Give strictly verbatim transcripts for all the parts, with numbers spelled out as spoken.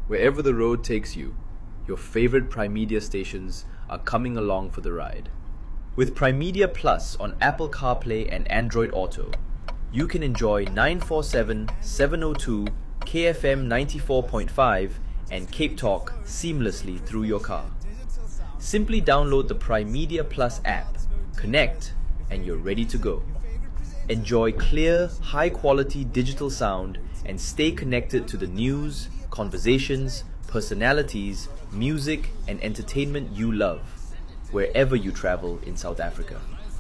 Wherever the road takes you, your favorite Primedia stations are coming along for the ride. With Primedia Plus on Apple CarPlay and Android Auto, you can enjoy nine forty-seven, seven oh two, K F M ninety-four point five and Cape Talk seamlessly through your car. Simply download the Primedia Plus app, connect, and you're ready to go. Enjoy clear, high-quality digital sound and stay connected to the news, conversations, personalities, music, and entertainment you love, wherever you travel in South Africa.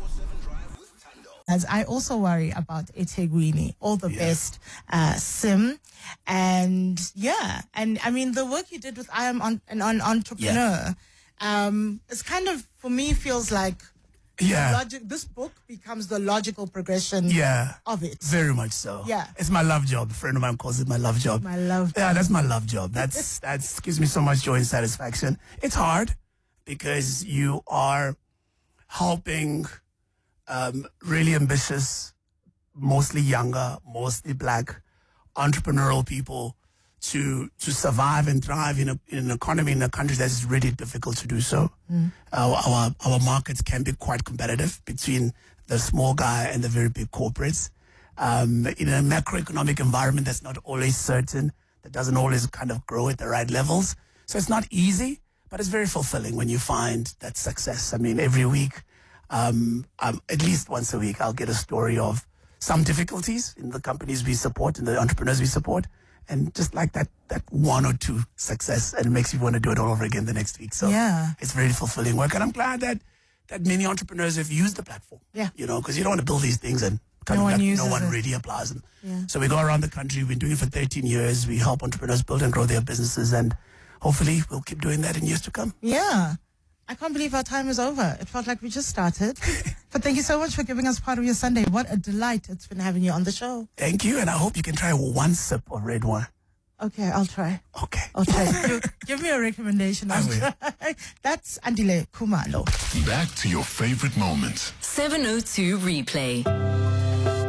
As I also worry about eThekwini. All the Yeah. best, uh, Sim. And yeah, and I mean, the work you did with I Am on, an, an Entrepreneur, um, it's kind of, for me, feels like Yeah. logic. This book becomes the logical progression Yeah. of it. Very much so. Yeah. It's my love job. A friend of mine calls it my love job. My love Yeah, job. that's my love job. That's that's gives me so much joy and satisfaction. It's hard because you are helping um, really ambitious, mostly younger, mostly black entrepreneurial people to to survive and thrive in, a, in an economy in a country that is really difficult to do so. Mm. Our, our our markets can be quite competitive between the small guy and the very big corporates. Um, in a macroeconomic environment that's not always certain, that doesn't always kind of grow at the right levels. So it's not easy, but it's very fulfilling when you find that success. I mean, every week, um, um, at least once a week, I'll get a story of some difficulties in the companies we support and the entrepreneurs we support. And just like that, that one or two success, and it makes you want to do it all over again the next week. So Yeah. it's very fulfilling work. And I'm glad that, that many entrepreneurs have used the platform. Yeah. You know, because you don't want to build these things and kind No of one like uses no one it. really applies them. Yeah. So we go around the country. We've been doing it for thirteen years. We help entrepreneurs build and grow their businesses. And hopefully we'll keep doing that in years to come. Yeah. I can't believe our time is over. It felt like we just started. But thank you so much for giving us part of your Sunday. What a delight it's been having you on the show. Thank you. And I hope you can try one sip of red wine. Okay, I'll try. Okay. I'll try. You, give me a recommendation. I I'll will. try. That's Andile Khumalo. Back to your favorite moments. seven oh two Replay.